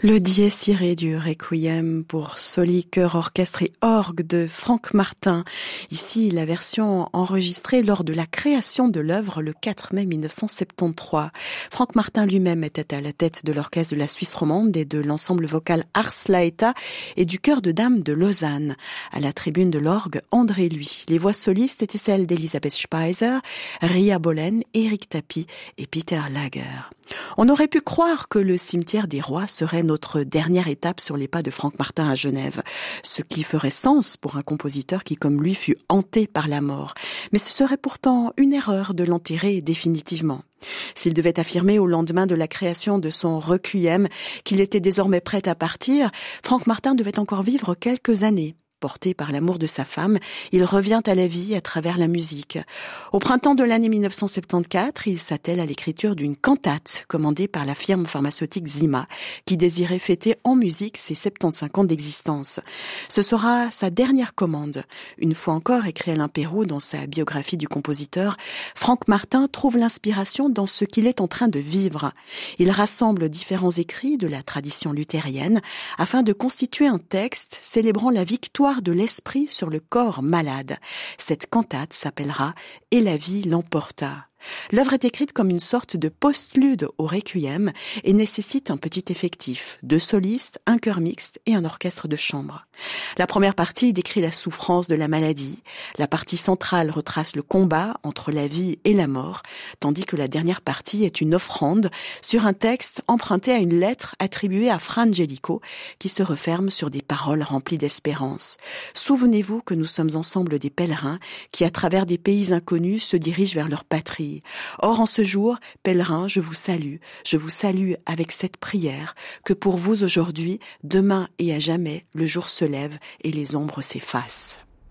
Le dies irae du Requiem pour soli, chœur, orchestre et orgue de Franck Martin. Ici, la version enregistrée lors de la création de l'œuvre le 4 mai 1973. Franck Martin lui-même était à la tête de l'orchestre de la Suisse romande et de l'ensemble vocal Ars Laeta et du chœur de dames de Lausanne. À la tribune de l'orgue, André Louis. Les voix solistes étaient celles d'Elisabeth Speiser, Ria Bolen, Éric Tapie et Peter Lager. On aurait pu croire que le cimetière des rois serait notre dernière étape sur les pas de Franck Martin à Genève, ce qui ferait sens pour un compositeur qui, comme lui, fut hanté par la mort. Mais ce serait pourtant une erreur de l'enterrer définitivement. S'il devait affirmer au lendemain de la création de son Requiem qu'il était désormais prêt à partir, Franck Martin devait encore vivre quelques années. Porté par l'amour de sa femme, il revient à la vie à travers la musique. Au printemps de l'année 1974, il s'attelle à l'écriture d'une cantate commandée par la firme pharmaceutique Zima, qui désirait fêter en musique ses 75 ans d'existence. Ce sera sa dernière commande. Une fois encore, écrit Alain Perroux dans sa biographie du compositeur, Franck Martin trouve l'inspiration dans ce qu'il est en train de vivre. Il rassemble différents écrits de la tradition luthérienne afin de constituer un texte célébrant la victoire de l'esprit sur le corps malade. Cette cantate s'appellera « Et la vie l'emporta ». L'œuvre est écrite comme une sorte de postlude au Requiem et nécessite un petit effectif, 2 solistes, un chœur mixte et un orchestre de chambre. La première partie décrit la souffrance de la maladie, la partie centrale retrace le combat entre la vie et la mort, tandis que la dernière partie est une offrande sur un texte emprunté à une lettre attribuée à Fra Angelico qui se referme sur des paroles remplies d'espérance. Souvenez-vous que nous sommes ensemble des pèlerins qui, à travers des pays inconnus, se dirigent vers leur patrie. Or, en ce jour, pèlerins, je vous salue avec cette prière, que pour vous aujourd'hui, demain et à jamais, le jour se lève et les ombres s'effacent.